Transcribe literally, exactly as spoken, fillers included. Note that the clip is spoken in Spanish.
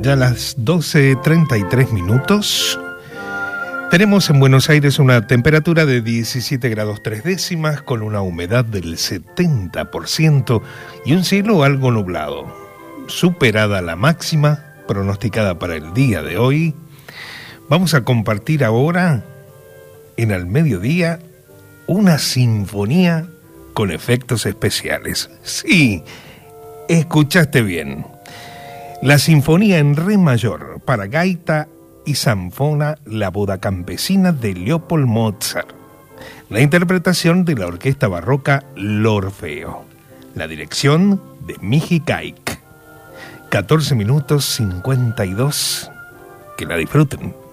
Ya a las doce treinta y tres minutos. Tenemos en Buenos Aires una temperatura de diecisiete grados tres décimas con una humedad del setenta por ciento y un cielo algo nublado. Superada la máxima pronosticada para el día de hoy, vamos a compartir ahora, en Al Mediodía, una sinfonía con efectos especiales. Sí, escuchaste bien. La sinfonía en re mayor para gaita y zanfona La boda campesina de Leopold Mozart. La interpretación de la orquesta barroca L'Orfeo. La dirección de Michi Kaik. catorce minutos cincuenta y dos. Que la disfruten.